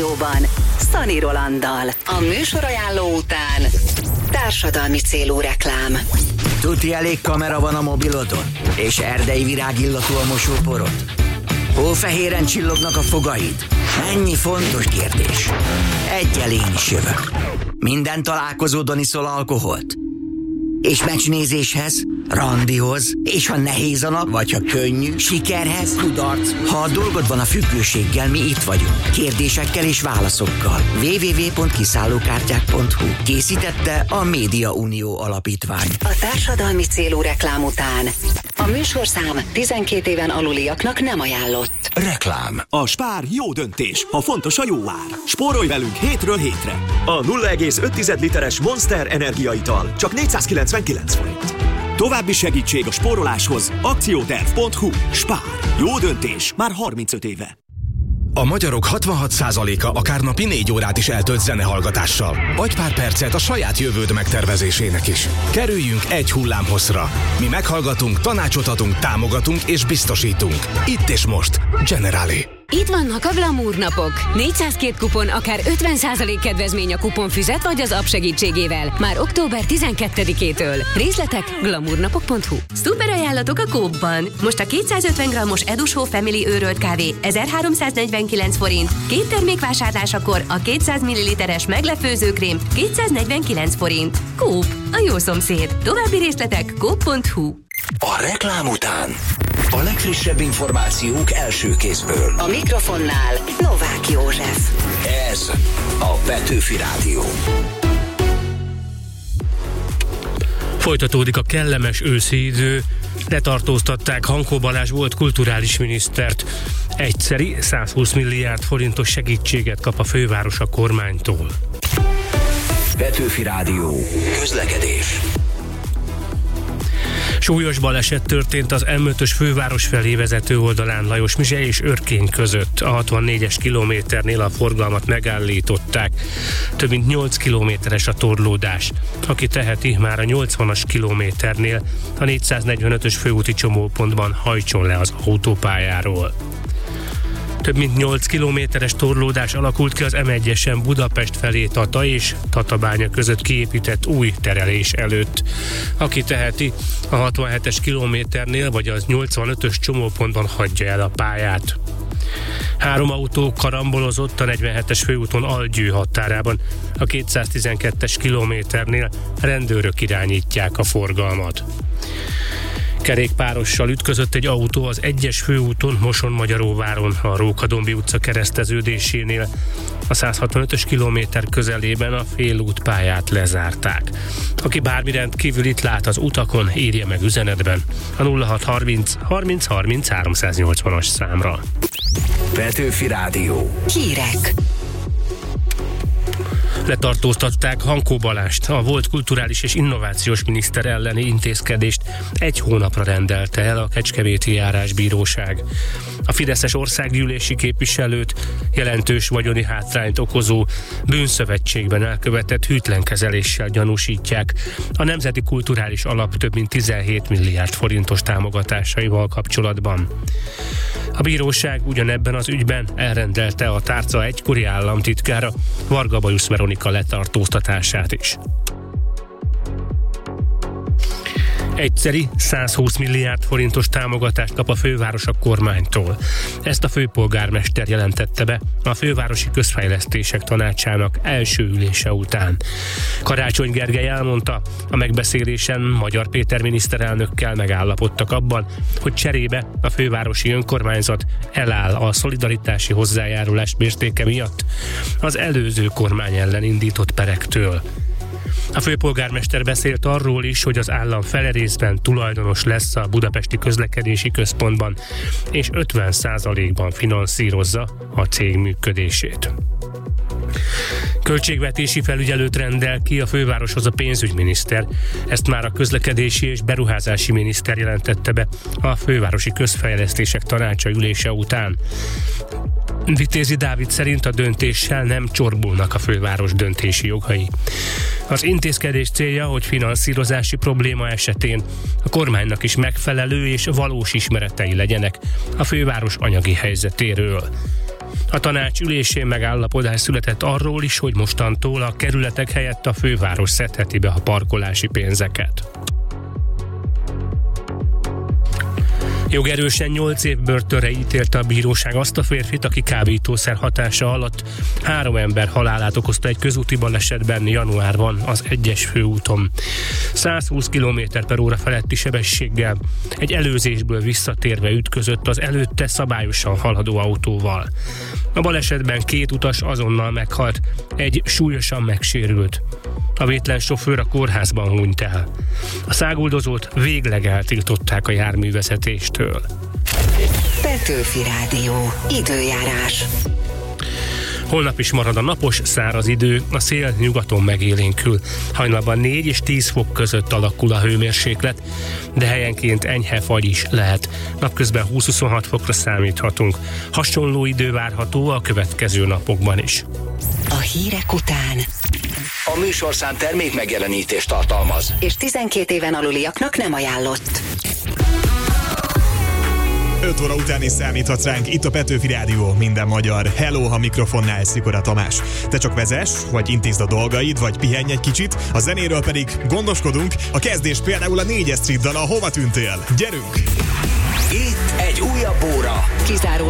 Jóban Szani Rolanddal. A műsorajánló után társadalmi célú reklám. Tuti elég kamera van a mobilodon? És erdei virágillatú a mosóporod? Hófehéren csillognak a fogaid? Ennyi fontos kérdés. Egyel én is jövök. Minden találkozódon iszol alkoholt? És meccsnézéshez, randihoz, és ha nehéz a nap, vagy ha könnyű, sikerhez, kudarc. Ha a dolgod van a függőséggel, mi itt vagyunk. Kérdésekkel és válaszokkal. www.kiszállókártyák.hu. Készítette a Média Unió Alapítvány. A társadalmi célú reklám után a műsorszám 12 éven aluliaknak nem ajánlott. Reklám. A Spár jó döntés, ha fontos a jó ár. Spórolj velünk hétről hétre. A 0,5 literes Monster energiaital csak 499 forint. További segítség a spóroláshoz akcióterv.hu. Spár. Jó döntés már 35 éve. A magyarok 66%-a akár napi 4 órát is eltölt zenehallgatással. Adj pár percet a saját jövőd megtervezésének is. Kerüljünk egy hullámhosszra. Mi meghallgatunk, tanácsot adunk, támogatunk és biztosítunk. Itt és most. Generali. Itt vannak a Glamour napok. 402 kupon, akár 50% kedvezmény a kuponfüzet vagy az app segítségével. Már október 12-től. Részletek glamournapok.hu. Szuper ajánlatok a Coop-ban. Most a 250 g-os Edushow Family őrölt kávé 1349 forint. 2 termékvásárlásakor a 200 ml-es meglepőzőkrém 249 forint. Coop, a jó szomszéd. További részletek coop.hu. A reklám után a legfrissebb információk első kézből. A mikrofonnál Novák József. Ez a Petőfi Rádió. Folytatódik a kellemes őszi idő. Letartóztatták Hankó Balázs volt kulturális minisztert. Egyszeri 120 milliárd forintos segítséget kap a főváros a kormánytól. Petőfi Rádió. Közlekedés. Súlyos baleset történt az M5-ös főváros felé vezető oldalán Lajos-Mizse és Örkény között. A 64-es kilométernél a forgalmat megállították. Több mint 8 kilométeres a torlódás. Aki teheti, már a 80-as kilométernél a 445-ös főúti csomópontban hajtson le az autópályáról. Több mint 8 kilométeres torlódás alakult ki az M1-esen Budapest felé Tata és Tatabánya között kiépített új terelés előtt. Aki teheti, a 67-es kilométernél vagy az 85-ös csomópontban hagyja el a pályát. 3 autó karambolozott a 47-es főúton Algyő határában. A 212-es kilométernél rendőrök irányítják a forgalmat. Kerékpárossal ütközött egy autó az 1-es főúton Moson-Magyaróváron, a Rókadombi utca kereszteződésénél. A 165-ös kilométer közelében a félútpályát lezárták. Aki bármi rendkívülit lát az utakon, írja meg üzenetben a 0630 30 30 380-as számra. Petőfi Rádió. Hírek. Letartóztatták Hankó Balást, a volt kulturális és innovációs miniszter elleni intézkedést 1 hónapra rendelte el a Kecskeméti Járásbíróság. A fideszes országgyűlési képviselőt jelentős vagyoni hátrányt okozó bűnszövetségben elkövetett hűtlenkezeléssel gyanúsítják a Nemzeti Kulturális Alap több mint 17 milliárd forintos támogatásaival kapcsolatban. A bíróság ugyanebben az ügyben elrendelte a tárca egykori államtitkára, Varga Bajusz Veronika letartóztatását is. Egyszeri 120 milliárd forintos támogatást kap a főváros a kormánytól. Ezt a főpolgármester jelentette be a Fővárosi Közfejlesztések Tanácsának első ülése után. Karácsony Gergely elmondta, a megbeszélésen Magyar Péter miniszterelnökkel megállapodtak abban, hogy cserébe a fővárosi önkormányzat eláll a szolidaritási hozzájárulás mértéke miatt az előző kormány ellen indított perektől. A főpolgármester beszélt arról is, hogy az állam fele részben tulajdonos lesz a Budapesti Közlekedési Központban, és 50%-ban finanszírozza a cég működését. Költségvetési felügyelőt rendel ki a fővároshoz a pénzügyminiszter. Ezt már a közlekedési és beruházási miniszter jelentette be a Fővárosi Közfejlesztések Tanácsa ülése után. Vitézi Dávid szerint a döntéssel nem csorbulnak a főváros döntési jogai. Az intézkedés célja, hogy finanszírozási probléma esetén a kormánynak is megfelelő és valós ismeretei legyenek a főváros anyagi helyzetéről. A tanács ülésén megállapodás született arról is, hogy mostantól a kerületek helyett a főváros szedheti be a parkolási pénzeket. Jogerősen 8 év börtönre ítélte a bíróság azt a férfit, aki kábítószer hatása alatt 3 ember halálát okozta egy közúti balesetben januárban az 1-es főúton. 120 km/h feletti sebességgel egy előzésből visszatérve ütközött az előtte szabályosan haladó autóval. A balesetben 2 utas azonnal meghalt, egy súlyosan megsérült. A vétlen sofőr a kórházban hunyt el. A száguldozót végleg eltiltották a járművezetéstől. Petőfi Rádió. Időjárás. Holnap is marad a napos, száraz idő, a szél nyugaton megélénkül. Hajnalban 4 és 10 fok között alakul a hőmérséklet, de helyenként enyhe fagy is lehet. Napközben 20-26 fokra számíthatunk. Hasonló idő várható a következő napokban is. A hírek után A műsorszám termék megjelenítést tartalmaz. és 12 éven aluliaknak nem ajánlott. 5 óra után is számíthatsz ránk, itt a Petőfi Rádió, minden magyar. Hello, ha mikrofonnál Szikora Tamás. Te csak vezess, vagy intézd a dolgaid, vagy pihenj egy kicsit, a zenéről pedig gondoskodunk. A kezdés például a 4-es Street dal, a Hova tűntél? Gyerünk! Itt egy újabb óra. Kizárólag